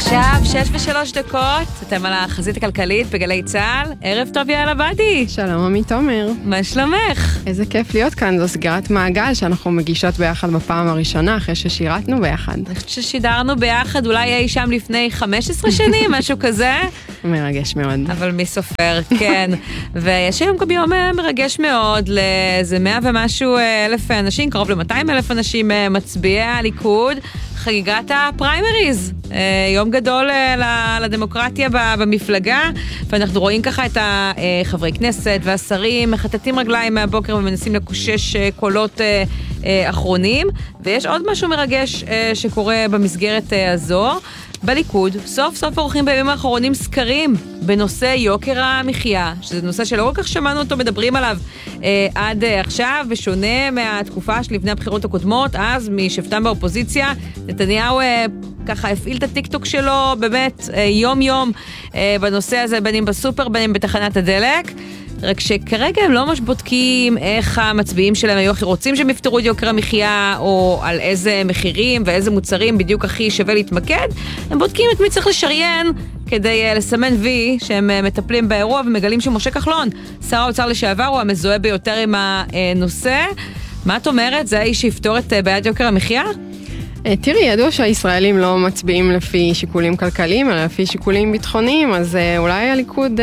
עכשיו 6:03, אתם על החזית הכלכלית בגלי צהל. ערב טוב יעל עבדי. שלום עמית עומר. מה שלומך? איזה כיף להיות כאן, זו סגירת מעגל שאנחנו מגישות ביחד בפעם הראשונה אחרי ששירתנו ביחד. אני חושבת ששידרנו ביחד אולי אי שם לפני 15 שנים, משהו כזה. מרגש מאוד. אבל מי סופר, כן. ויש היום גם יום מרגש מאוד לאיזה 100 ומשהו אלף אנשים, קרוב ל-200,000 אנשים מצביעי הליכוד. חגיגת הפריימריז, יום גדול לדמוקרטיה במפלגה, ואנחנו רואים ככה את החברי כנסת והשרים מחטטים רגליים מהבוקר ומנסים לקושש קולות אחרונים, ויש עוד משהו מרגש שקורה במסגרת הזו. בליכוד, סוף סוף עורכים בימים האחרונים סקרים בנושא יוקר המחיה, שזה נושא שלא כל כך שמענו אותו מדברים עליו עד עכשיו, בשונה מהתקופה של לפני הבחירות הקודמות, אז משבטם באופוזיציה, נתניהו ככה הפעיל את הטיקטוק שלו באמת יום יום בנושא הזה, בין אם בסופר, בין אם בתחנת הדלק, רק שכרגע הם לא ממש בודקים איך המצביעים שלהם היו הכי רוצים שהם יפתרו את יוקר המחיה, או על איזה מחירים ואיזה מוצרים בדיוק הכי שווה להתמקד. הם בודקים את מי צריך לשריין כדי לסמן וי שהם מטפלים באירוע, ומגלים שמשה כחלון, שר האוצר לשעבר, הוא המזוהה ביותר עם הנושא. מה את אומרת? זה האיש שיפתור את בעיית יוקר המחיה? תראי, ידעו שהישראלים לא מצביעים לפי שיקולים כלכליים, אלא לפי שיקולים ביטחוניים, אז אולי הליכוד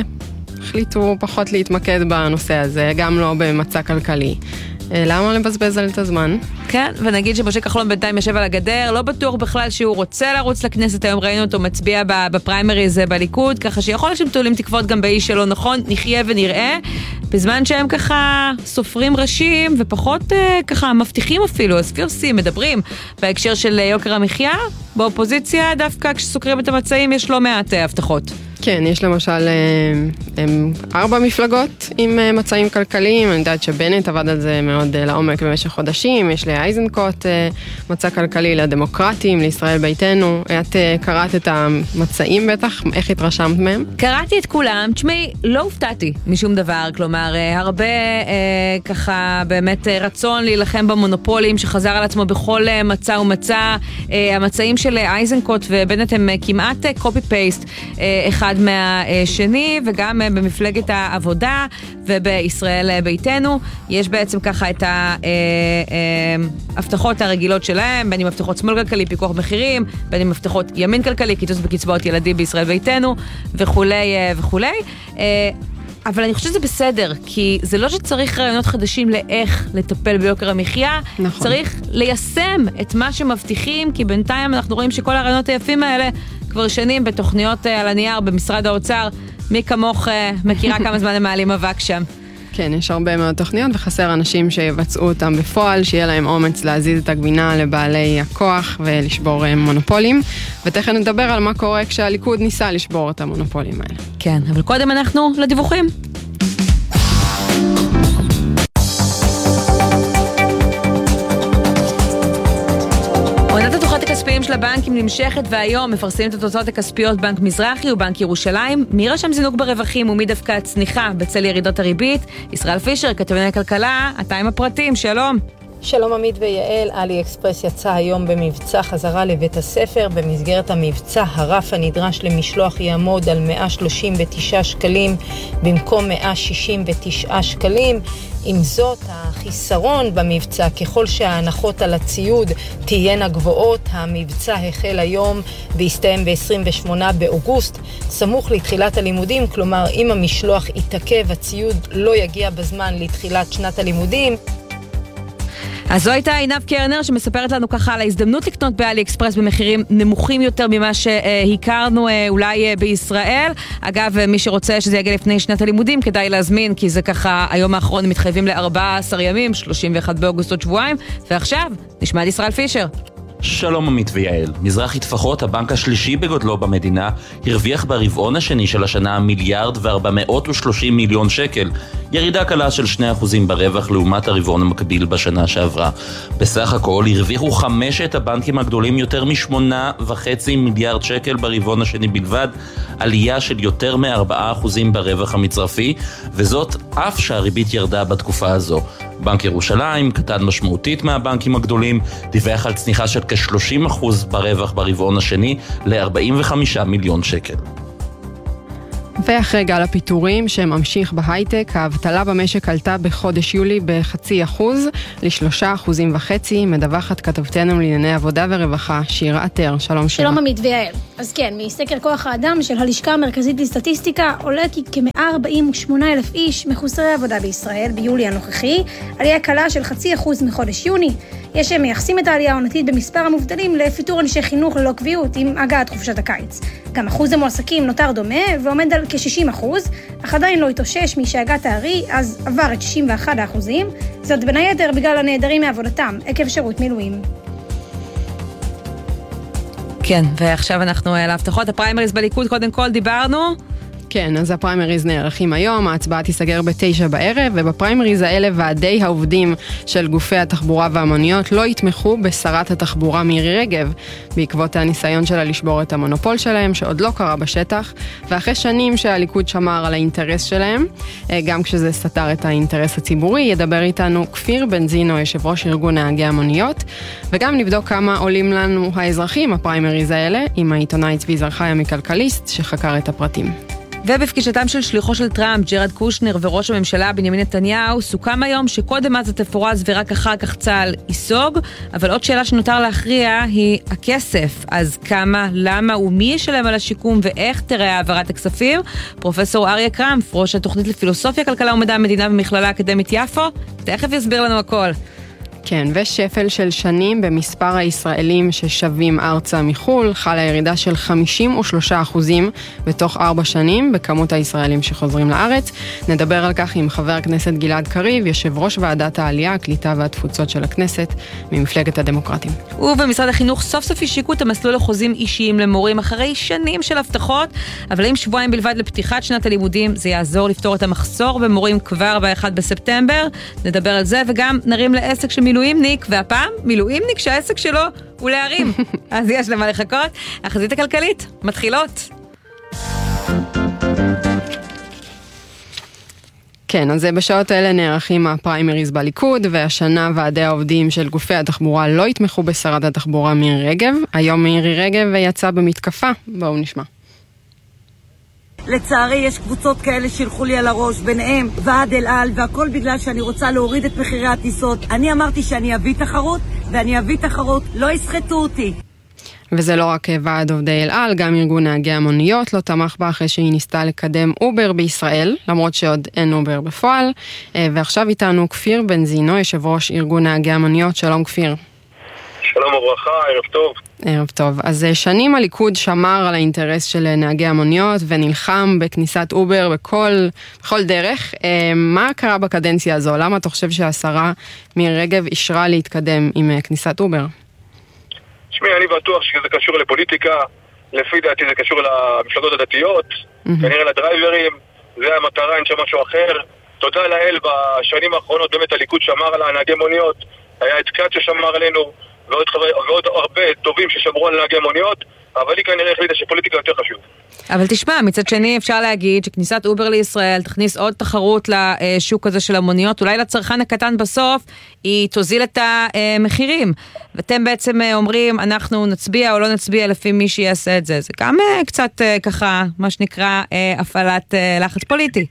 החליטו פחות להתמקד בנושא הזה, גם לא במצע כלכלי. למה לבזבז על את הזמן? כן, ונגיד שמשה כחלון בינתיים יושב על הגדר, לא בטוח בכלל שהוא רוצה לרוץ לכנסת, היום ראינו אותו מצביע בפריימריז בליכוד, ככה שיכול להיות שהם תולים תקוות גם באיש שלו, נכון, נחיה ונראה, בזמן שהם ככה סופרים ראשים, ופחות ככה מבטיחים אפילו, הספירסים, מדברים בהקשר של יוקר המחיה, באופוזיציה דווקא כשסוקרים את המצעים יש לא מעט הבטחות. כן, יש למשל 4 מפלגות עם מצעים כלכליים, אני יודעת שבנט עבד על זה מאוד לעומק במשך חודשים, יש לאייזנקוט מצע כלכלי, לדמוקרטים, לישראל ביתנו. את קראת את המצעים בטח, איך התרשמת מהם? קראתי את כולם, תשמעי, לא הופתעתי משום דבר, כלומר, הרבה ככה באמת רצון להילחם במונופולים שחזר על עצמו בכל מצע ומצע. המצעים של אייזנקוט ובנט הם כמעט קופי-פייסט אחד מהשני, וגם במפלגת העבודה ובישראל ביתנו יש בעצם ככה את ההבטחות הרגילות שלהם, בין אם הבטחות שמאל כלכלי, פיקוח מחירים, בין אם הבטחות ימין כלכלי, קיצוץ בקצבאות ילדים בישראל ביתנו וכולי וכולי. אבל אני חושבת שזה בסדר, כי זה לא שצריך רעיונות חדשים לאיך לטפל ביוקר המחיה, נכון. צריך ליישם את מה שמבטיחים, כי בינתיים אנחנו רואים שכל הרעיונות היפים האלה כבר שנים בתוכניות על הנייר במשרד האוצר. מי כמוך מכירה כמה זמן הם מעלים אבק שם? כן, יש הרבה מאוד תוכניות וחסר אנשים שיבצעו אותם בפועל, שיהיה להם אומץ להזיז את הגבינה לבעלי הכוח ולשבור מונופולים. ותכף נדבר על מה קורה כשהליכוד ניסה לשבור את המונופולים האלה. כן, אבל קודם אנחנו לדיווחים. עונת התוצאות הכספיים של הבנקים נמשכת, והיום מפרסמים את התוצאות הכספיות בנק מזרחי ובנק ירושלים. מי רשם זינוק ברווחים ומי דווקא צניחה בצל ירידות הריבית? ישראל פישר, כתבני הכלכלה, אתה עם הפרטים, שלום. שלום עמית ויעל, אלי אקספרס יצא היום במבצע חזרה לבית הספר. במסגרת המבצע הרף הנדרש למשלוח יעמוד על 139 שקלים במקום 169 שקלים. עם זאת, החיסרון במבצע, ככל שההנחות על הציוד תהיינה גבוהות, המבצע החל היום והסתיים ב-28 באוגוסט, סמוך לתחילת הלימודים, כלומר אם המשלוח יתעכב, הציוד לא יגיע בזמן לתחילת שנת הלימודים. אז זו הייתה עינב קרנר שמספרת לנו ככה על ההזדמנות לקנות באלי אקספרס במחירים נמוכים יותר ממה שהכרנו אולי בישראל. אגב, מי שרוצה שזה יגיע לפני שנת הלימודים כדאי להזמין, כי זה ככה היום האחרון מתחייבים ל14 ימים, 31 באוגוסט עוד שבועיים. ועכשיו נשמע את ישראל פישר. שלום עמית ויעל. מזרחי טפחות, הבנק השלישי בגודלו במדינה, הרוויח ברבעון השני של השנה 1,430 מיליון שקל, ירידה קלה של 2% ברווח לעומת הרבעון המקביל בשנה שעברה. בסך הכל הרוויחו 5 הבנקים הגדולים יותר מ8.5 מיליארד שקל ברבעון השני בלבד, עלייה של יותר מ4% ברווח המצרפי, וזאת אף שהריבית ירדה בתקופה הזו. בנק ירושלים קטן משמעותית מהבנקים הגדולים, דיווח על צניחה של כ-30% ברווח ברבעון השני ל-45 מיליון שקל. ואחרי גל הפיטורים שממשיך בהייטק, האבטלה במשק עלתה בחודש יולי ב0.5% ל3.5%, מדווחת כתבתנו לענייני עבודה ורווחה, שירה עטר. שלום שירה. שלום עמית ויעל. אז כן, מסקר כוח האדם של הלשכה המרכזית לסטטיסטיקה עולה כי כ-148,000 איש מחוסרי עבודה בישראל ביולי הנוכחי, עלייה קלה של 0.5% מחודש יוני. יש שמייחסים את העלייה העונתית במספר המובטלים לפיטור אנשי חינוך ללא קביעות עם הגעת חופשת הקיץ. גם אחוז המועסקים נותר דומה ועומד על כ-60%, אך עדיין לא התאושש משהגת הארי, אז עבר את 61%, זאת בין היתר בגלל הנעדרים מעבודתם עקב שירות מילואים. כן, ועכשיו אנחנו להבטחות הפריימריז בליכוד, קודם כל דיברנו. כן, אז הפריימריז נערכים היום, ההצבעה תיסגר ב9 בערב, ובפריימריז האלה ועדי העובדים של גופי התחבורה והמוניות לא יתמכו בשרת התחבורה מירי רגב, בעקבות הניסיון שלה לשבור את המונופול שלהם, שעוד לא קרה בשטח, ואחרי שנים שהליכוד שמר על האינטרס שלהם, גם כשזה סתר את האינטרס הציבורי, ידבר איתנו כפיר בנזינו, יושב ראש ארגון נהגי המוניות, וגם נבדוק כמה עולים לנו האזרחים הפריימריז האלה, עם העיתונאי צבי זרחיה מכלכליסט, שחקר את הפרטים. ובפגישתם של שליחו של טראמפ, ג'רד קושנר וראש הממשלה בנימין נתניהו, סוכם היום שקודם אז תפורז ורק אחר כך צה"ל ייסוג, אבל עוד שאלה שנותר להכריע היא הכסף. אז כמה, למה ומי ישלם על השיקום ואיך תראה העברת הכספים? פרופסור אריה קרמפ, ראש התוכנית לפילוסופיה, כלכלה ומדע המדינה במכללה האקדמית יפו, תכף יסביר לנו הכל. כן, ושפל של שנים במספר הישראלים ששבים ארצה מחול, חלה ירידה של 53% בתוך 4 שנים בכמות הישראלים שחוזרים לארץ. נדבר על כך עם חבר הכנסת גלעד קריב, יושב ראש ועדת העלייה, הקליטה והתפוצות של הכנסת, ממפלגת הדמוקרטים. ובמשרד החינוך סוף סוף השיקו את המסלול לחוזים אישיים למורים אחרי שנים של הבטחות, אבל אם שבועיים בלבד לפתיחת שנת הלימודים, זה יעזור לפתור את המחסור במורים כבר ב1 בספטמבר. נדבר על זה וגם נרים לעסק של מילואימניק, והפעם מילואימניק שהעסק שלו הוא להרים. אז יש למה לחכות. החזית הכלכלית, מתחילות. כן, אז בשעות האלה נערכים הפריימריז בליכוד, והשנה ועדי העובדים של גופי התחבורה לא יתמכו בשרת התחבורה מירי רגב. היום מירי רגב יצא במתקפה. בואו נשמע. לצערי יש קבוצות כאלה שילכו לי על הראש, ביניהם ועד אל על, והכל בגלל שאני רוצה להוריד את מחירי הטיסות. אני אמרתי שאני אביא תחרות, ואני אביא תחרות, לא יסחטו אותי. וזה לא רק ועד עובדי אל על, גם ארגון נהגי המוניות לא תמך בה אחרי שהיא ניסתה לקדם אובר בישראל, למרות שעוד אין אובר בפועל. ועכשיו איתנו כפיר בנזינו, יושב ראש ארגון נהגי המוניות. שלום כפיר. שלום וברכה, ערב טוב. ערב טוב. אז שנים הליכוד שמר על האינטרס של נהגי המוניות ונלחם בכניסת אובר בכל דרך. מה קרה בקדנציה הזו? למה אתה חושב שהשרה מירי רגב אישרה להתקדם עם כניסת אובר? שמי, אני בטוח שזה קשור לפוליטיקה, לפי דעתי זה קשור למפלגות הדתיות, כנראה לדרייברים, זה המטרה, אין שם משהו אחר. תודה לאל, בשנים האחרונות באמת הליכוד שמר על הנהגי מוניות, היה את קאט ששמר עלינו, ועוד הרבה טובים ששמרו על נהגי מוניות, אבל היא כנראה החליטה שפוליטיקה יותר חשוב. אבל תשמע, מצד שני אפשר להגיד שכניסת אובר לישראל תכניס עוד תחרות לשוק הזה של המוניות, אולי לצרכן הקטן בסוף היא תוזיל את המחירים. ואתם בעצם אומרים, אנחנו נצביע או לא נצביע לפי מי שיעשה את זה. זה גם קצת ככה, מה שנקרא, הפעלת לחץ פוליטי.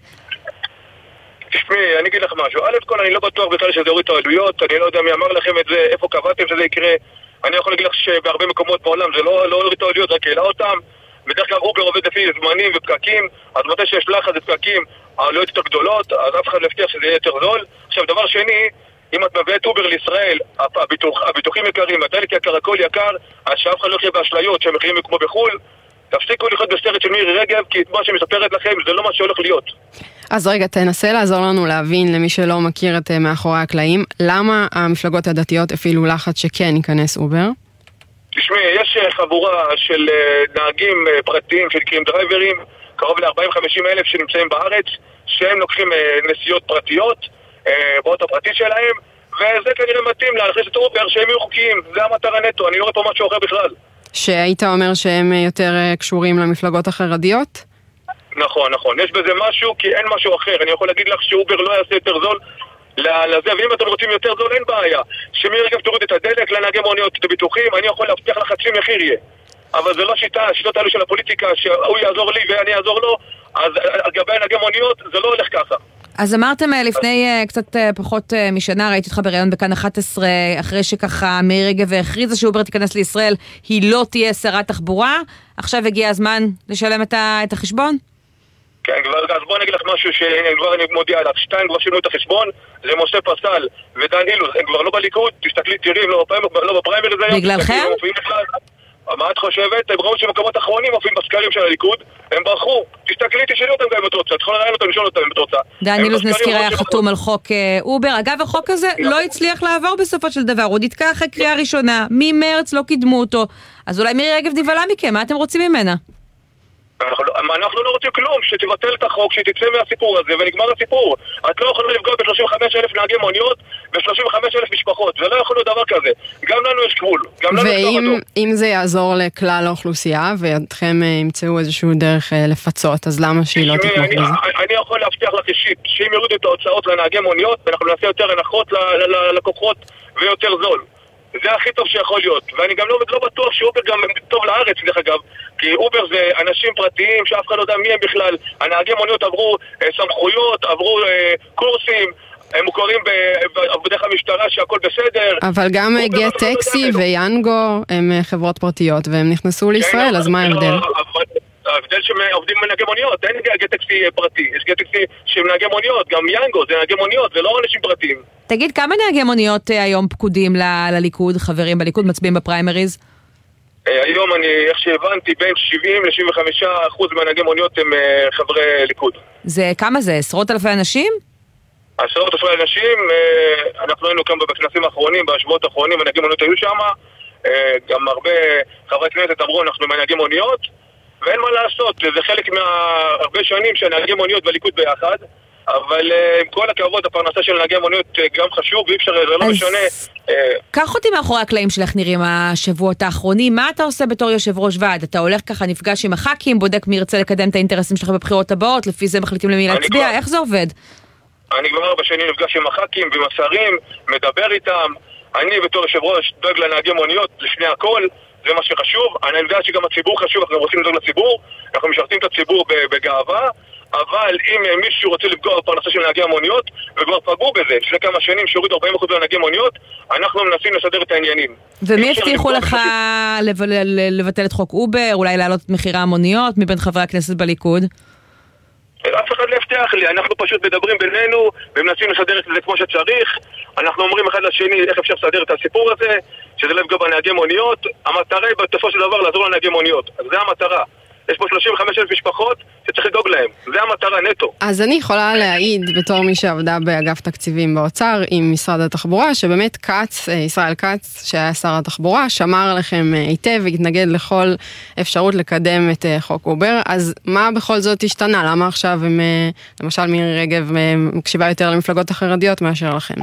תשמעי, אני אגיד לך משהו. א' כל, אני לא בטוח בכלל שזה יוריד את העלויות, אני לא יודע מי אמר לכם את זה, איפה קבעתם שזה יקרה. אני יכול להגיד לך שבהרבה מקומות בעולם זה לא יוריד את העלויות, רק העלה אותם. בדרך כלל אובר עובד לפי זמנים ופקקים, אז מתי שיש לחץ ופקקים, העלויות יותר גדולות, אז אף אחד לא הבטיח שזה יהיה יותר זול. עכשיו, דבר שני, אם את מביאת אובר לישראל, הביטוחים יקרים, הדלק יקר, הכל יקר, אז שאף אחד לא יחיה באשליות שהמחירים כמו בחול. תפסיקו לחיות בסרט של מירי רגב, כי את מה שמספרת לכם זה לא מה שהולך להיות. אז רגע, תנסה לעזור לנו להבין, למי שלא מכיר את מאחורי הקלעים, למה המפלגות הדתיות אפילו לחץ שכן ייכנס אובר? תשמעי, יש חבורה של נהגים פרטיים שנקראים דרייברים, קרוב ל-40-50 אלף שנמצאים בארץ, שהם לוקחים נסיעות פרטיות, באוטו הפרטי שלהם, וזה כנראה מתאים להכניס את אובר שהם יהיו חוקיים, זה המטרה נטו, אני לא רואה פה משהו אחר בכלל. שהיית אומר שהם יותר קשורים למפלגות החרדיות? נכון, יש בזה משהו, כי אין משהו אחר. אני יכול להגיד לך שאובר לא יעשה יותר זול, לזה, ואם אתם רוצים יותר זול, אין בעיה. שמירי רגב תוריד את הדלק לנהגי מוניות את הביטוחים, אני יכול להבטיח לך חצי מחיר יהיה. אבל זה לא השיטות האלו של הפוליטיקה, שהוא יעזור לי ואני אעזור לו, אז לגבי נהגי מוניות זה לא הולך ככה. אז אמרתם לפני קצת פחות משנה, ראיתי אותך בראיון בכאן 11, אחרי שככה מירי רגב הכריזה שאובר תיכנס לישראל, היא לא תהיה שרת תחבורה, עכשיו הגיע הזמן לשלם את החשבון? כן, אז בוא נגיד לך משהו שכבר אני מודיע עליו, 2 כבר שינו את החשבון, זה משה פסל ודן אילוז, הם כבר לא בליכוד, תסתכלי, תראי, לא בפריימריז היום. בגללכם? מה את חושבת? הם ראו שמקומות אחרונים מופיעים בסקרים של הליכוד, הם ברחו. תסתכלי, תשאלי אותם גם אם את רוצה, תוכל לראיין אותם, לשאול אותם אם את רוצה. דן אילוז נזכיר היה חתום על חוק אובר. אגב, החוק הזה לא הצליח לעבור בסופו של דבר, הוא נתקע אחרי קריאה ראשונה, ממרץ לא קידמו אותו. אז אולי מירי רגב נבהלה מכם, מה אתם רוצים ממנה? אנחנו לא רוצים כלום, שתבטל את החוק, שתצא מהסיפור הזה ונגמר הסיפור. את לא יכולה לפגוע ב-35,000 נהגי מוניות ו-35,000 משפחות, זה לא יכול להיות דבר כזה. גם לנו יש גבול. ואם זה יעזור לכלל האוכלוסייה ואתכם ימצאו איזשהו דרך לפצות, אז למה שהיא לא תתמוך בזה? אני יכול להבטיח לך אישית שאם יורידו את ההוצאות לנהגי מוניות ואנחנו נעשה יותר הנחות ללקוחות ויותר זול. זה הכי טוב שיכול להיות, ואני גם לא בטוח שאובר גם טוב לארץ, דרך אגב, כי אובר זה אנשים פרטיים שאף אחד לא יודע מי הם בכלל. הנהגי מוניות עברו סמכויות, עברו קורסים, הם מוכרים בדרך המשטרה שהכל בסדר. אבל גם גט טקסי ויאנגו הם חברות פרטיות והם נכנסו לישראל, אז מה ההבדל? ההבדל שהם עובדים בנהגי מוניות, אין גט טקסי פרטי, יש גט טקסי שהם נהגי מוניות, גם יאנגו זה נהגי מוניות, זה לא אנשים פרטיים. תגיד, כמה נהגי מוניות היום פקודים לליכוד, חברים בליכוד, מצביעים בפריימריז? היום איך שהבנתי, בין 70-75% מהנהגי מוניות הם חברי ליכוד. זה כמה זה? עשרות אלפי אנשים? עשרות אלפי אנשים, אנחנו היינו כאן בכנסים האחרונים, בשבועות האחרונים, הנהגי מוניות היו שם, גם הרבה חברי כנסת אמרו, אנחנו מנהגי מוניות, ואין מה לעשות, זה חלק מהרבה שנים שהנהגי מוניות בליכוד ביחד, אבל עם כל הכבוד, הפרנסה של נהגי מוניות גם חשוב, ואי אפשר, זה לא משנה. קח אותי מאחורי הקלעים שלך נראים השבועות האחרונים, מה אתה עושה בתור יושב ראש ועד? אתה הולך ככה, נפגש עם הח"כים, בודק מי ירצה לקדם את האינטרסים שלך בבחירות הבאות, לפי זה מחליטים למי להצביע, איך זה עובד? אני כבר 4 שנים נפגש עם הח"כים ועם השרים, מדבר איתם, אני בתור יושב ראש דואג לנהגי מוניות לפני הכל, זה מה שחשוב, אני יודע שגם הציבור חשוב, אנחנו רוצים לדאוג לציבור, אנחנו משרתים את הציבור בגאווה, אבל אם מישהו רוצה לפגוע בפרנסה של נהגי המוניות, וכבר פגעו בזה, לפני כמה שנים שהורידו 40% לנהגי מוניות, אנחנו מנסים לסדר את העניינים. ומי הבטיחו לך לבטל את חוק אובר, אולי להעלות את מחירי המוניות מבין חברי הכנסת בליכוד? אף אחד לא הבטיח לי, אנחנו פשוט מדברים בינינו ומנסים לסדר את זה כמו שצריך. אנחנו אומרים אחד לשני איך אפשר לסדר את הסיפור הזה, שזה לא יפגע בנהגי מוניות. המטרה היא בסופו של דבר לעזור לנהגי מוניות, אז זה המטרה. יש פה 35,000 משפחות שצריך לדאוג להם, זה המטרה נטו. אז אני יכולה להעיד בתור מי שעבדה באגף תקציבים באוצר עם משרד התחבורה, שבאמת ישראל כץ, שהיה שר התחבורה, שמר עליכם היטב והתנגד לכל אפשרות לקדם את חוק אובר. אז מה בכל זאת השתנה? למה עכשיו הם, למשל מירי רגב מקשיבה יותר למפלגות החרדיות מאשר לכם?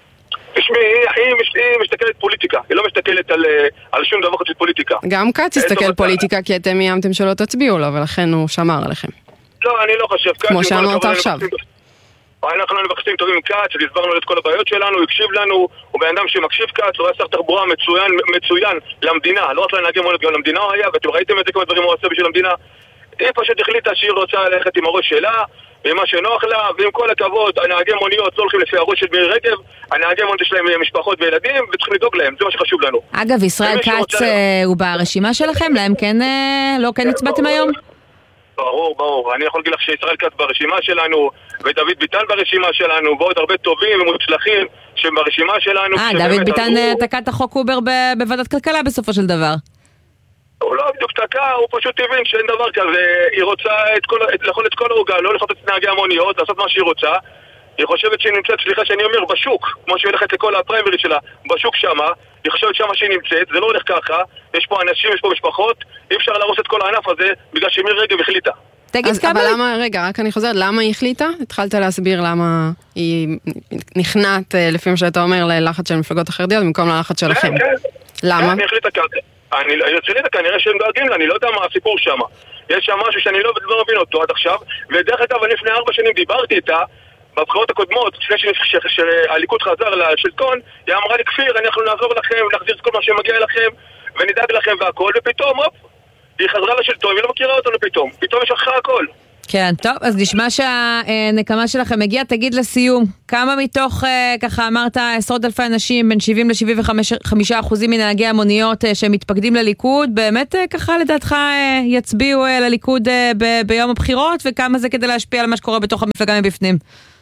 היא מסתכלת פוליטיקה, היא לא מסתכלת על שום דבר חוץ פוליטיקה. גם כץ הסתכל פוליטיקה כי אתם איימתם שלא תצביעו לו, ולכן הוא שמר עליכם. לא, אני לא חושב. כמו שאמרת עכשיו. אנחנו נבחסים טובים עם כץ, הסברנו את כל הבעיות שלנו, הוא הקשיב לנו, הוא בן אדם שמקשיב כץ, הוא היה שר תחבורה מצוין למדינה, לא רק לנהגי מוניות, גם למדינה הוא היה, ואתם ראיתם את זה כמה דברים הוא עושה בשביל המדינה. היא פשוט החליטה שהיא רוצה ללכת עם הראש שלה, ומה שנוח לה, ועם כל הכבוד, הנהגי מוניות לא הולכים לפי הראש של מירי רגב, הנהגי מוניות יש להם משפחות וילדים, וצריכים לדאוג להם, זה מה שחשוב לנו. אגב, ישראל כץ הוא ברשימה שלכם? להם כן, לא כן הצבעתם היום? ברור. אני יכול להגיד לך שישראל כץ ברשימה שלנו, ודוד ביטן ברשימה שלנו, ועוד הרבה טובים ומוצלחים שהם ברשימה שלנו. דוד ביטן תקע את החוק אובר בוועדת כלכלה בסופו של דבר. הוא לא בדיוק תקע, הוא פשוט הבין שאין דבר כזה, היא רוצה לאכול את כל העוגה, לא לחפש את נהגי המוניות, לעשות מה שהיא רוצה. היא חושבת שהיא נמצאת, סליחה שאני אומר, בשוק, כמו שהיא הולכת לכל הפריימריז שלה, בשוק שמה, היא חושבת שמה שהיא נמצאת, זה לא הולך ככה, יש פה אנשים, יש פה משפחות, אי אפשר להרוס את כל הענף הזה, בגלל שמירי רגב החליטה. אבל למה, רגע, רק אני חוזרת, למה היא החליטה? התחלת להסביר למה היא נכנעת, לפי מה שאתה אומר, ללחץ של מפלגות החרדיות, במקום ללחץ שלכם. למה? אני החליטה כנראה שהם דואגים לה, אני לא יודע מה הסיפור שם. יש שם משהו שאני לא מבין אותו עד עכשיו, ודרך אגב, אני לפני 4 שנים דיברתי איתה, בבחירות הקודמות, לפני שהליכוד חזר לשלטון, היא אמרה לי, כפיר, אנחנו נעזור לכם, נחזיר את כל מה שמגיע לכם, ונדאג לכם והכל, ופתאום, היא חזרה לשלטון, והיא לא מכירה אותנו פתאום יש אחרי הכל. כן, טוב, אז נשמע שהנקמה שלכם הגיעה. תגיד לסיום, כמה מתוך, ככה אמרת, עשרות אלפי אנשים, בין 70 ל-75% מנהגי המוניות שמתפקדים לליכוד, באמת ככה לדעתך יצביעו לליכוד ביום הבחירות, וכמה זה כדי להשפיע על מה שקורה בתוך המפלגה מבפנים?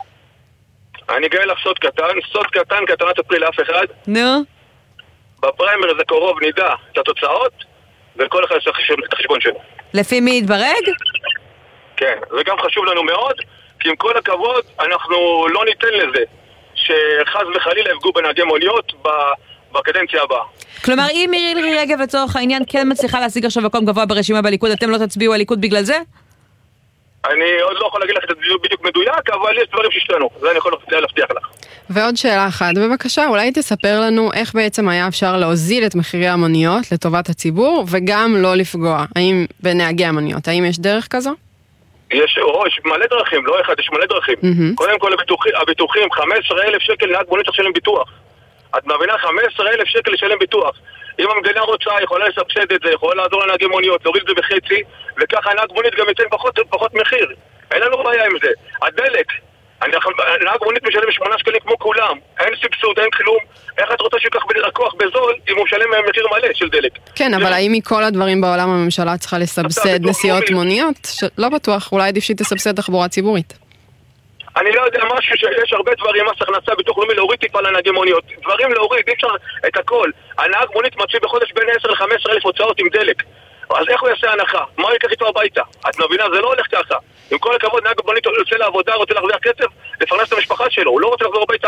אני אגלה לך סוד קטן, קטן תפרי לאף אחד. נו? בפריימריז הקרוב נדע את התוצאות, וכל אחד יש את החשבון שלו. לפי מי יתברג? כן, זה גם חשוב לנו מאוד, כי עם כל הכבוד אנחנו לא ניתן לזה שחס וחלילה יפגעו בנהגי מוניות בקדנציה הבאה. כלומר, אם מירי רגב לצורך העניין כן מצליחה להשיג עכשיו מקום גבוה ברשימה בליכוד, אתם לא תצביעו על ליכוד בגלל זה? אני עוד לא יכול להגיד לך את זה בדיוק מדויק, אבל יש דברים שהשתנו, זה אני יכול להבטיח לך. ועוד שאלה אחת, בבקשה, אולי תספר לנו איך בעצם היה אפשר להוזיל את מחירי המוניות לטובת הציבור, וגם לא לפגוע. האם בנהגי המוניות, האם יש דרך כזו? יש מלא דרכים, לא אחד, יש מלא דרכים. קודם כל, הביטוחים, 15,000 שקל נהג מונית לשלם ביטוח. את מבינה 15,000 שקל לשלם ביטוח. אם המדינה רוצה, יכולה לסבסד את זה, יכולה לעזור לנהגי מוניות, להוריד את זה בחצי, וככה נהג מונית גם ייתן פחות מחיר. אין לנו בעיה עם זה. הדלק, נהג מונית משלם 8 שקלים כמו כולם. אין סבסוד, אין כלום. איך את רוצה שיקח לקוח בזול אם הוא משלם מחיר מלא של דלק? כן, אבל האם מכל הדברים בעולם הממשלה צריכה לסבסד נסיעות מוניות? לא בטוח, אולי עדיף שהיא תסבסד תחבורה ציבורית. אני לא יודע משהו שיש הרבה דברים, מס הכנסה, ביטוח לאומי להוריד טיפה לנהגי מוניות. דברים להוריד, אי אפשר את הכל. הנהג מונית מצוי בחודש בין 10 ל-15 אלף הוצאות עם דלק. אז איך הוא יעשה הנחה? מה הוא יקח איתו הביתה? את מבינה, זה לא הולך ככה. עם כל הכבוד, נהג מונית יוצא לעבודה, רוצה להרוויח כסף, לפרנס את המשפחה שלו. הוא לא רוצה לחזור הביתה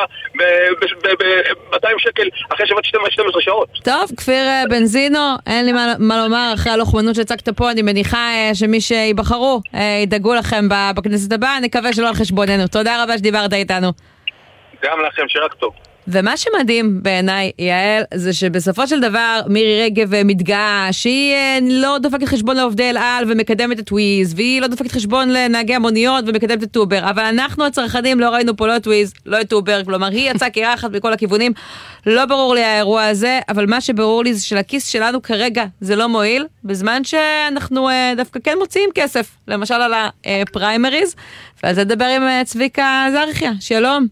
ב-200 שקל אחרי 12 שעות. טוב, כפיר בנזינו, אין לי מה לומר אחרי הלוחמנות שהצגת פה. אני מניחה שמי שיבחרו ידאגו לכם בכנסת הבאה. נקווה שלא על חשבוננו. תודה רבה שדיברת איתנו. גם לכם, שרק טוב. ומה שמדהים בעיניי, יעל, זה שבסופו של דבר מירי רגב מתגאה שהיא לא דופקת חשבון לעובדי אל על ומקדמת את וויז, והיא לא דופקת חשבון לנהגי המוניות ומקדמת את טובר, אבל אנחנו הצרכנים לא ראינו פה לא את וויז, לא את טובר, כלומר היא יצאה כיחד בכל הכיוונים. לא ברור לי האירוע הזה, אבל מה שברור לי זה שלכיס שלנו כרגע זה לא מועיל, בזמן שאנחנו דווקא כן מוציאים כסף, למשל על הפריימריז, ועל זה נדבר עם צביקה זרחיה. שלום.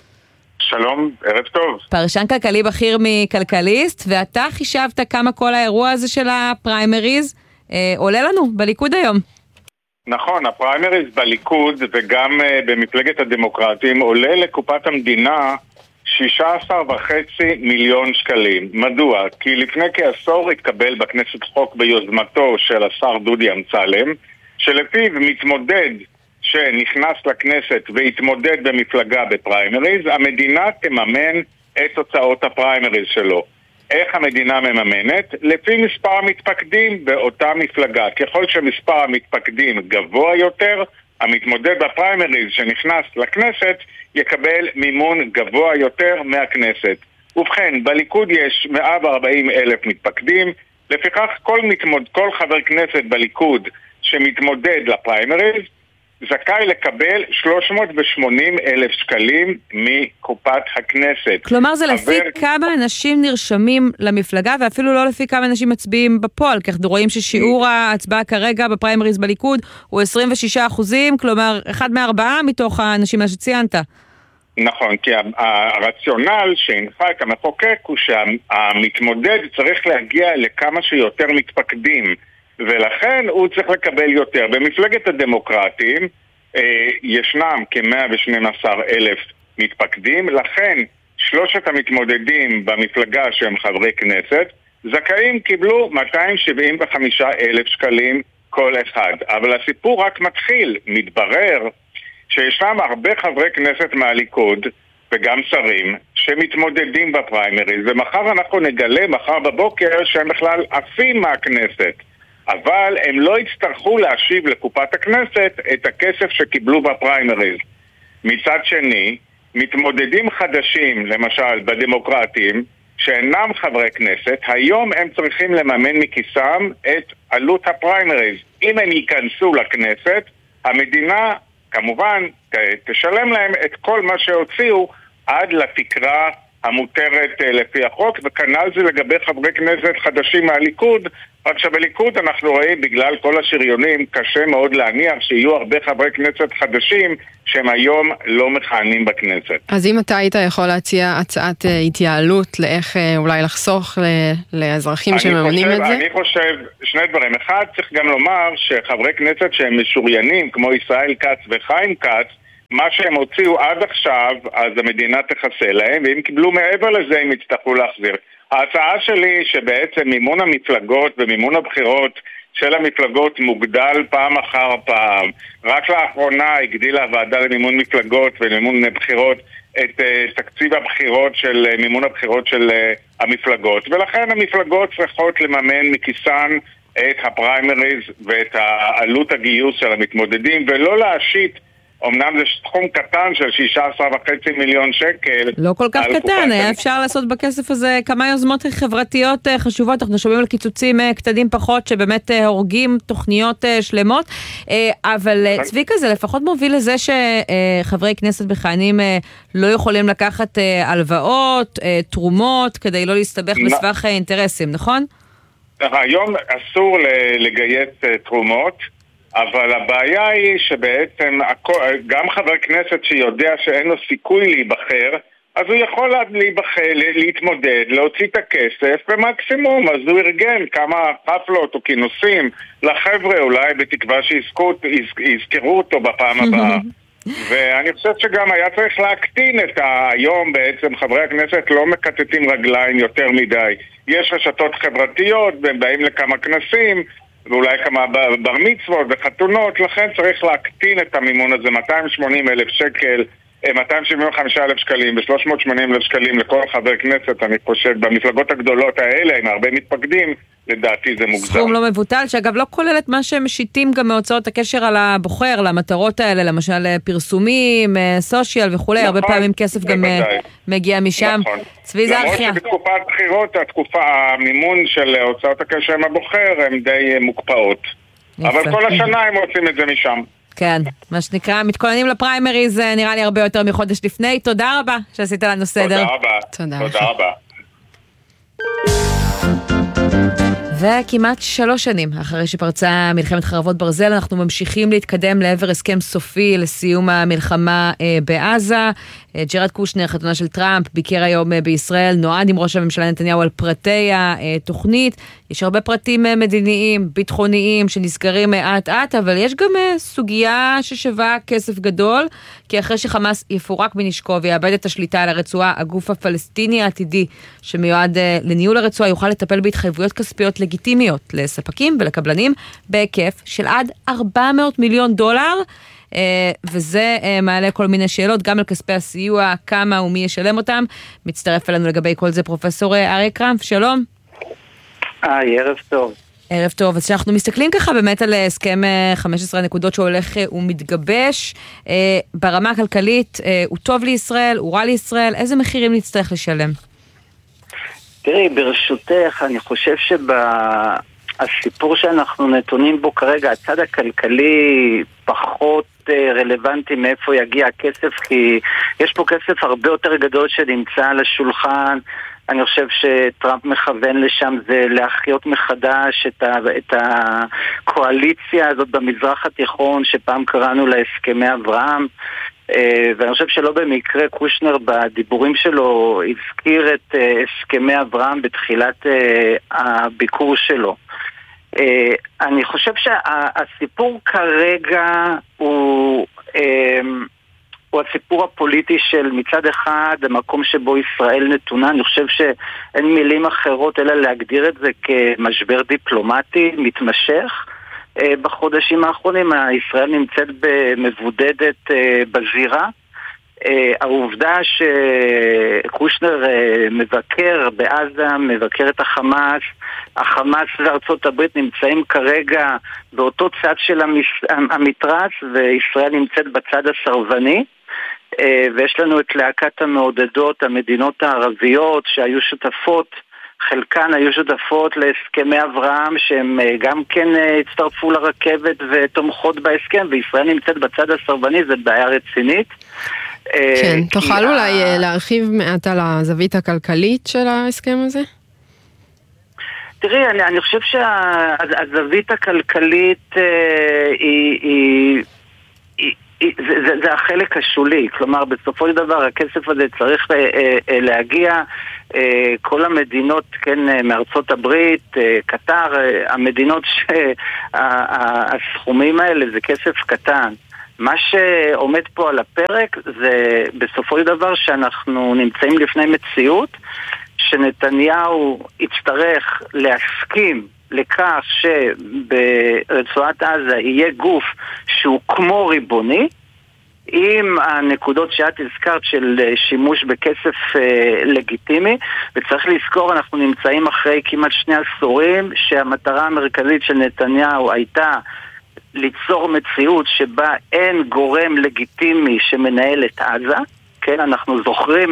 שלום, ערב טוב. פרשן כלכלי בכיר מכלכליסט, ואתה חישבת כמה כל האירוע הזה של הפריימריז עולה לנו בליכוד היום. נכון, הפריימריז בליכוד וגם במפלגת הדמוקרטים עולה לקופת המדינה 16.5 מיליון שקלים. מדוע? כי לפני כעשור התקבל בכנסת חוק ביוזמתו של השר דודי אמסלם, שלפיו מתמודד שנכנס לכנסת והתמודד במפלגה בפריימריז, המדינה תממן את הוצאות הפריימריז שלו. איך המדינה מממנת? לפי מספר המתפקדים באותה מפלגה. ככל שמספר המתפקדים גבוה יותר, המתמודד בפריימריז שנכנס לכנסת יקבל מימון גבוה יותר מהכנסת. ובכן, בליכוד יש 140,000 מתפקדים, לפיכך כל חבר כנסת בליכוד שמתמודד לפריימריז זכאי לקבל 380,000 שקלים מקופת הכנסת. כלומר זה לפי כמה אנשים נרשמים למפלגה, ואפילו לא לפי כמה אנשים מצביעים בפועל, כי אנחנו רואים ששיעור ההצבעה כרגע בפריימריז בליכוד הוא 26%, כלומר 1 מ-4 מתוך האנשים שציינת. נכון, כי הרציונל שהנחה את המחוקק הוא שהמתמודד צריך להגיע לכמה שיותר מתפקדים, ולכן הוא צריך לקבל יותר. במפלגת הדמוקרטים ישנם כ-112,000 מתפקדים, לכן שלושת המתמודדים במפלגה שהם חברי כנסת זכאים קיבלו 275,000 שקלים כל אחד. אבל הסיפור רק מתחיל. מתברר שישנם הרבה חברי כנסת מהליכוד וגם שרים שמתמודדים בפריימריז, ומחר אנחנו נגלה, מחר בבוקר, שהם בכלל עפים מהכנסת, אבל הם לא יצטרכו להשיב לקופת הכנסת את הכסף שקיבלו בפריימריז. מצד שני, מתמודדים חדשים, למשל בדמוקרטים, שאינם חברי כנסת, היום הם צריכים לממן מכיסם את עלות הפריימריז. אם הם ייכנסו לכנסת, המדינה כמובן תשלם להם את כל מה שהוציאו עד לתקרה המותרת לפי החוק, וכנ"ל זה לגבי חברי כנסת חדשים מהליכוד, רק שבליכוד אנחנו רואים בגלל כל השריונים קשה מאוד להניח שיהיו הרבה חברי כנסת חדשים שהם היום לא מכהנים בכנסת. אז אם אתה היית יכול להציע הצעת התייעלות לאיך אולי לחסוך לאזרחים שממונים את זה? אני חושב שני דברים. אחד, צריך גם לומר שחברי כנסת שהם משוריינים כמו ישראל כץ וחיים כץ, מה שהם הוציאו עד עכשיו, אז המדינה תחסה להם, ואם קיבלו מעבר לזה הם יצטרכו להחזיר. ההצעה שלי שבעצם מימון המפלגות ומימון הבחירות של המפלגות מוגדל פעם אחר פעם. רק לאחרונה הגדילה הוועדה למימון מפלגות ומימון בחירות את תקציב הבחירות של מימון הבחירות של המפלגות, ולכן המפלגות צריכות לממן מכיסן את הפריימריז ואת העלות הגיוס של המתמודדים, ולא להשית, אמנם זה סכום קטן של 16.5 מיליון שקל. לא כל כך קטן, היה אפשר לעשות בכסף הזה כמה יוזמות חברתיות חשובות. אנחנו שומעים על קיצוצים קטנים פחות שבאמת הורגים תוכניות שלמות, אבל צביקה, זה לפחות מוביל לזה שחברי כנסת מכהנים לא יכולים לקחת הלוואות, תרומות, כדי לא להסתבך בסבך אינטרסים, נכון? היום אסור לגייס תרומות, אבל הבעיה היא שבעצם גם חבר כנסת שיודע שאין לו סיכוי להיבחר, אז הוא יכול להתמודד, להוציא את הכסף, ומקסימום אז הוא ארגן כמה חפלות או כינוסים לחבר'ה, אולי בתקווה שיזכרו אותו בפעם הבאה. ואני חושב שגם היה צריך להקטין את היום בעצם חברי הכנסת לא מקטטים רגליים יותר מדי. יש רשתות חברתיות והם באים לכמה כנסים ואולי כמה בר מצוות וחתונות, לכן צריך להקטין את המימון הזה, 280,000 שקל, 275,000 שקלים ו-380,000 שקלים לכל חבר כנסת. אני חושב במפלגות הגדולות האלה עם הרבה מתפקדים, לדעתי זה מוגזם. סכום לא מבוטל, שאגב לא כולל את מה שהם משיתים גם מהוצאות הקשר על הבוחר, למטרות האלה, למשל פרסומים, סושיאל וכו', הרבה פעמים כסף גם מגיע משם. צבי זרחיה. למרות שבתקופת בחירות, המימון של הוצאות הקשר עם הבוחר הם די מוקפאות. אבל כל השנה הם רוצים את זה משם. כן, מה שנקרא, מתכוננים לפריימריז, נראה לי הרבה יותר מחודש לפני. תודה רבה שעשית לנו סדר. תודה רבה. תודה רבה. וכמעט 3 שנים אחרי שפרצה מלחמת חרבות ברזל, אנחנו ממשיכים להתקדם לעבר הסכם סופי לסיום המלחמה בעזה. ג'רד קושנר, חתונה של טראמפ, ביקר היום בישראל, נועד עם ראש הממשלה נתניהו על פרטי התוכנית. יש הרבה פרטים מדיניים, ביטחוניים, שנזכרים מעט, אבל יש גם סוגיה ששווה כסף גדול, כי אחרי שחמאס יפורק בנשקו ויאבד את השליטה על הרצועה, הגוף הפלסטיני העתידי שמיועד לניהול הרצועה יוכל לטפל בהתחייבויות כספיות לגיטימיות לספקים ולקבלנים בהיקף של עד $400 מיליון, וזה מעלה כל מיני שאלות, גם על כספי הסיוע, כמה ומי ישלם אותם. מצטרף אלינו לגבי כל זה פרופסור אריק קרמפ, שלום. ערב טוב. ערב טוב, אז שאנחנו מסתכלים ככה באמת על הסכם 15 נקודות שהולך ומתגבש, ברמה הכלכלית, הוא טוב לישראל, הוא רע לישראל, איזה מחירים נצטרך לשלם? תראי, ברשותך, אני חושב הסיפור שאנחנו נתונים בו כרגע, הצד הכלכלי פחות רלוונטי מאיפה יגיע הכסף, כי יש פה כסף הרבה יותר גדול שנמצא על השולחן. אני חושב שטראמפ מכוון לשם זה להחיות מחדש את הקואליציה הזאת במזרח התיכון שפעם קראנו לה הסכמי אברהם, ואני חושב שלא במקרה קושנר בדיבורים שלו הזכיר את הסכמי אברהם בתחילת הביקור שלו. אני חושב שהסיפור כרגע הוא הסיפור הפוליטי של מצד אחד המקום שבו ישראל נתונה. אני חושב שאין מילים אחרות אלא להגדיר את זה כמשבר דיפלומטי מתמשך. בחודשים האחרונים ישראל נמצאת מבודדת בזירה. העובדה שקושנר מבקר בעזה, מבקר את החמאס וארצות הברית נמצאים כרגע באותו צד של המתרס, וישראל נמצאת בצד הסרבני, ויש לנו את להקת המעודדות, המדינות הערביות שהיו שותפות חלקן היו שותפות להסכמי אברהם, שהם גם כן הצטרפו לרכבת ותומכות בהסכם, וישראל נמצאת בצד הסרבני, זה בעיה רצינית. כן, תוכל אולי להרחיב מעט על הזווית הכלכלית של ההסכם הזה? תראי, אני חושב שהזווית הכלכלית זה החלק השולי, כלומר בסופו של דבר הכסף הזה צריך להגיע, כל המדינות, כן, מארצות הברית, קטר, המדינות שהסכומים האלה זה כסף קטן. מה שעומד פה על הפרק זה בסופו של דבר שאנחנו נמצאים לפני מציאות שנתניהו יצטרך להסכים לכך שברצועת עזה יהיה גוף שהוא כמו ריבוני, עם הנקודות שאת הזכרת של שימוש בכסף לגיטימי, וצריך לזכור, אנחנו נמצאים אחרי כמעט 2 עשורים שהמטרה המרכזית של נתניהו הייתה ליצור מציאות שבה אין גורם לגיטימי שמנהל את עזה. כן, אנחנו זוכרים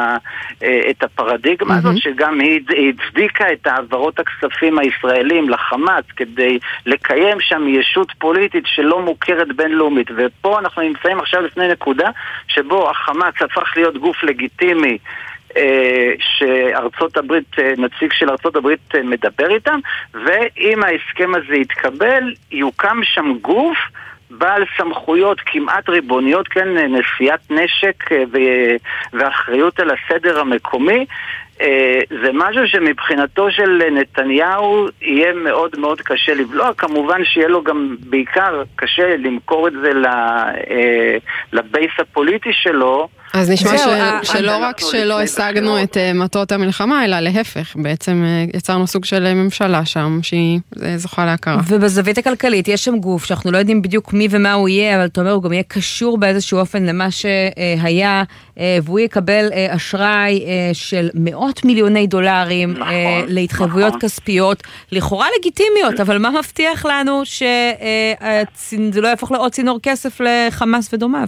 את הפרדיגמה הזאת, שגם היא הצדיקה את העברות הכספים הישראלים לחמאס כדי לקיים שם ישות פוליטית שלא מוכרת בינלאומית. ופה אנחנו נמצאים עכשיו לפני נקודה שבו החמאס הפך להיות גוף לגיטימי שארצות הברית, נציג של ארצות הברית מדבר איתם, ואם ההסכם הזה יתקבל, יוקם שם גוף בעל סמכויות כמעט ריבוניות, כן, נשיאת נשק ואחריות על הסדר המקומי. זה משהו שמבחינתו של נתניהו יהיה מאוד מאוד קשה לבלוע, כמובן שיהיה לו גם בעיקר קשה למכור את זה לבייס הפוליטי שלו. אז נשמע שלא רק שלא השגנו את מטרות המלחמה, אלא להפך, בעצם יצרנו סוג של ממשלה שם, שהיא זוכה להכרה. ובזווית הכלכלית יש שם גוף שאנחנו לא יודעים בדיוק מי ומה הוא יהיה, אבל אתה אומר, הוא גם יהיה קשור באיזשהו אופן למה שהיה, והוא יקבל אשראי של מאות מיליוני דולרים להתחייבויות כספיות, לכאורה לגיטימיות, אבל מה מבטיח לנו שזה לא יהפוך לעוד צינור כסף לחמאס ודומיו?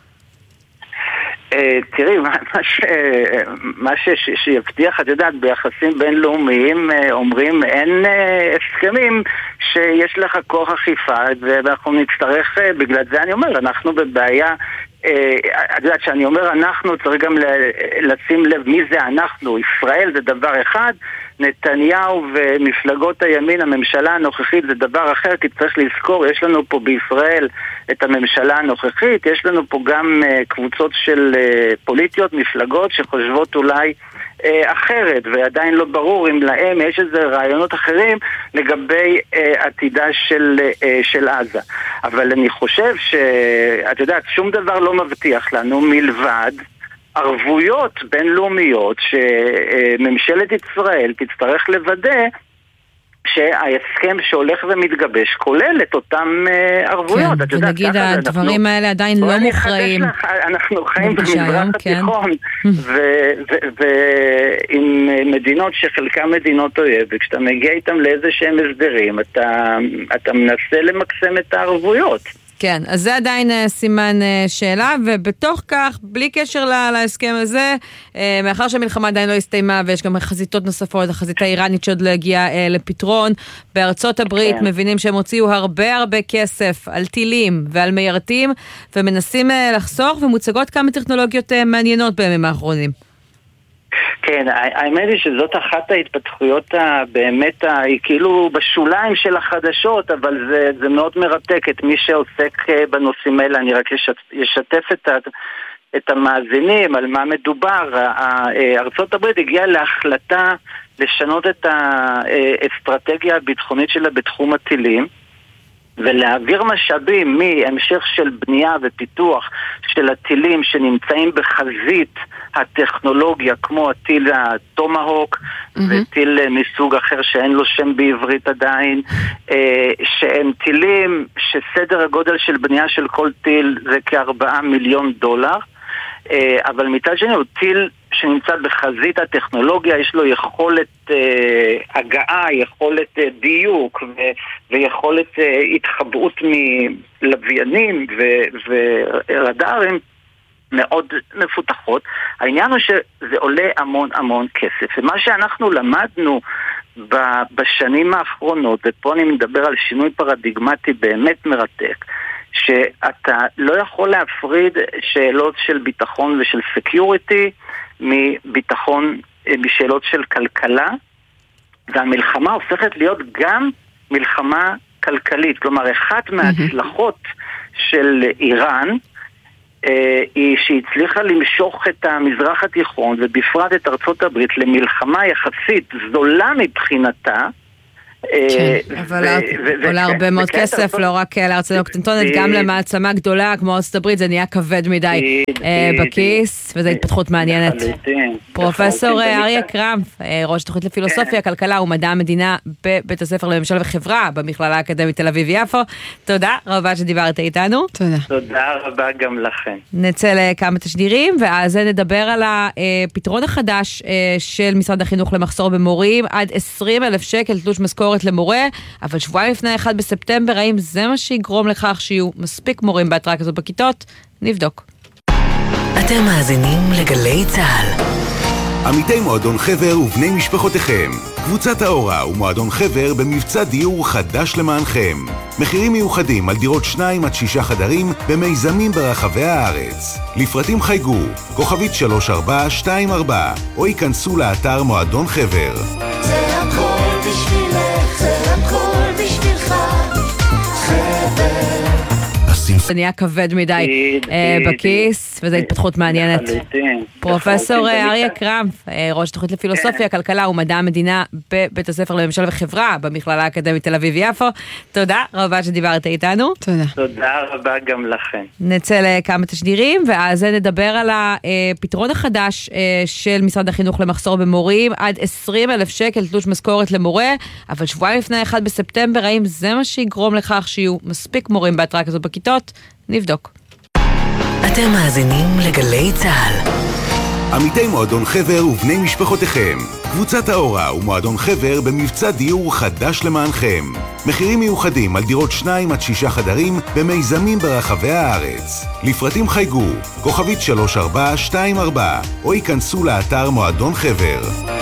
תראי, מה שיבטיח, את יודעת, ביחסים בינלאומיים אומרים אין הסכמים שיש לך כוח אכיפה, ואנחנו נצטרך, בגלל זה אני אומר, אנחנו בבעיה. את יודעת שאני אומר אנחנו, צריך גם לשים לב מי זה אנחנו. ישראל זה דבר אחד, נתניהו ומפלגות הימין, הממשלה הנוכחית זה דבר אחר, כי צריך לזכור, יש לנו פה בישראל את הממשלה הנוכחית, יש לנו פה גם קבוצות של פוליטיות, מפלגות שחושבות אולי אחרת, ועדיין לא ברור אם להם יש איזה רעיונות אחרים לגבי עתידה של עזה. אבל אני חושב שאת יודעת, שום דבר לא מבטיח לנו מלבד ערבויות בינלאומיות שממשלת ישראל תצטרך לוודא שההסכם שהולך ומתגבש כולל את אותם ערבויות. כן, ונגיד הדברים האלה עדיין לא מוכרעים. אנחנו חיים במזרח התיכון, ועם מדינות שחלקם מדינות אויב, וכשאתה מגיע איתם לאיזה שהם הסדרים, אתה מנסה למקסם את הערבויות. כן, אז זה עדיין סימן שאלה, ובתוך כך, בלי קשר להסכם הזה, מאחר שהמלחמה עדיין לא הסתיימה, ויש גם חזיתות נוספות, החזית האיראנית שעוד לא הגיעה לפתרון, בארצות הברית מבינים שהם הוציאו הרבה כסף על טילים ועל מיירטים, ומנסים לחסוך, ומוצגות כמה טכנולוגיות מעניינות בימים האחרונים. כן, האמת היא שזאת אחת ההתפתחויות באמת, היא כאילו בשוליים של החדשות, אבל זה מאוד מרתק את מי שעוסק בנושאים האלה. אני רק אשתף את המאזינים על מה מדובר. ארצות הברית הגיעה להחלטה לשנות את האסטרטגיה הביטחונית שלה בתחום הטילים, ולהעביר משאבים מהמשך של בנייה ופיתוח של הטילים שנמצאים בחזית הטכנולוגיה, כמו הטיל הטומהוק וטיל מסוג אחר שאין לו שם בעברית עדיין, שהם טילים שסדר הגודל של בנייה של כל טיל זה כ$4 מיליון, אבל מצד שני הוא טיל שנמצא בחזית הטכנולוגיה, יש לו יכולת הגעה, יכולת דיוק ויכולת התחברות מלוויינים ורדארים מאוד מפותחות. העניין הוא שזה עולה המון המון כסף. ומה שאנחנו למדנו בשנים האחרונות, ופה אני מדבר על שינוי פרדיגמטי באמת מרתק, שאתה לא יכול להפריד שאלות של ביטחון ושל סקיוריטי מביטחון, בשאלות של כלכלה, והמלחמה הופכת להיות גם מלחמה כלכלית. כלומר, אחת מההצלחות של איראן היא שהצליחה למשוך את המזרח התיכון ובפרט את ארצות הברית למלחמה יחסית זולה מבחינתה, אבל עולה הרבה מאוד כסף, לא רק לארצות קטנטונת, גם למעצמה גדולה כמו ארצות הברית, זה נהיה כבד מדי בכיס, וזו התפתחות מעניינת. פרופסור אריה קרמפ, ראש תוכנית לפילוסופיה, כלכלה ומדע המדינה בבית הספר לממשל וחברה במכללה האקדמית תל אביב-יפו, תודה רבה שדיברת איתנו. תודה רבה גם לכם. נצא לכמה תשדירים, ואז נדבר על הפתרון החדש של משרד החינוך למחסור במורים, עד 20,000 שקל תלוש משכורת למורה, אבל שבועיים לפני 1 בספטמבר, האם זה מה שיגרום לכך שיהיו מספיק מורים בהתראה כזאת בכיתות? נבדוק. אתם מאזינים לגלי צהל. עמיתי מועדון חבר ובני משפחותיכם. קבוצת האורה ומועדון חבר במבצע דיור חדש למענכם. מחירים מיוחדים על דירות 2 עד 6 חדרים במיזמים ברחבי הארץ. לפרטים חייגו, כוכבית 3424, או ייכנסו לאתר מועדון חבר. זה הכל בשבילך, זה הכל בשבילך, חבר. זה נהיה כבד מדי בכיס, וזו התפתחות מעניינת. פרופסור אריה קרמפ, ראש תוכנית לפילוסופיה, כלכלה ומדע המדינה בבית הספר לממשל וחברה במכללה האקדמית תל אביב-יפו, תודה רבה שדיברת איתנו. תודה רבה גם לכם. נצא לכמה תשדירים, ואז נדבר על הפתרון החדש של משרד החינוך למחסור במורים, עד 20,000 שקל תלוש משכורת למורה, אבל שבועיים לפני 1 בספטמבר, האם זה מה שיגרום לכך שיהיו מספיק מורים בהתראה כזאת בכיתות? נבדוק. אתם מאזינים לגלי צהל. עמיתי מועדון חבר ובני משפחותיכם. קבוצת האורה ומועדון חבר במבצע דיור חדש למענכם. מחירים מיוחדים על דירות 2 עד 6 חדרים במיזמים ברחבי הארץ. לפרטים חייגו, כוכבית 3424, או ייכנסו לאתר מועדון חבר.